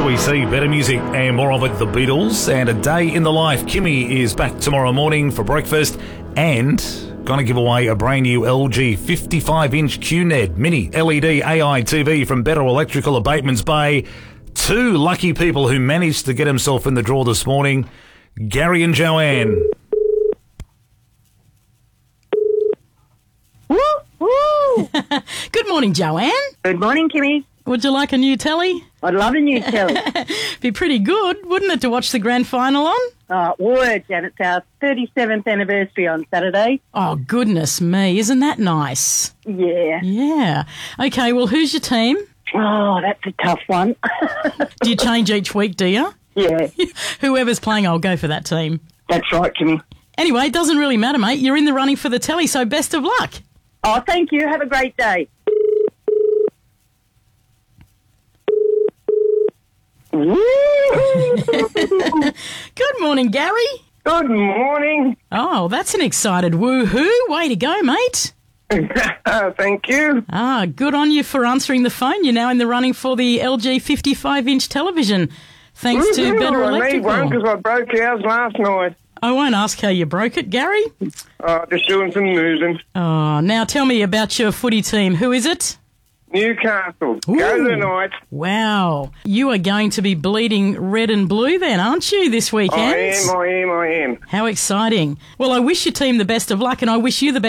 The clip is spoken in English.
shall we see? Better music and more of it, The Beatles, and A Day in the Life. Kimmy is back tomorrow morning for breakfast and going to give away a brand new LG 55-inch QNED Mini LED AI TV from Better Electrical Abatements Bay. Two lucky people who managed to get himself in the draw this morning, Gary and Joanne. Woo! Woo! Good morning, Joanne. Good morning, Kimmy. Would you like a new telly? I'd love a new telly. Be pretty good, wouldn't it, to watch the grand final on? Word, Jan. It's our 37th anniversary on Saturday. Oh, goodness me. Isn't that nice? Yeah. Yeah. Okay, well, who's your team? Oh, that's a tough one. Do you change each week, do you? Yeah. Whoever's playing, I'll go for that team. That's right, Kimmy. Anyway, it doesn't really matter, mate. You're in the running for the telly, so best of luck. Oh, thank you. Have a great day. Good morning, Gary. Good morning. Oh, that's an excited woohoo. Way to go, mate. Thank you. Ah, good on you for answering the phone. You're now in the running for the LG 55-inch television, thanks to Better I need one Electrical. because I broke ours last night. I won't ask how you broke it, Gary. Just doing some moving. Oh, now tell me about your footy team. Who is it? Newcastle. Ooh. Go the Knights. Wow. You are going to be bleeding red and blue then, aren't you, this weekend? I am. How exciting. Well, I wish your team the best of luck and I wish you the best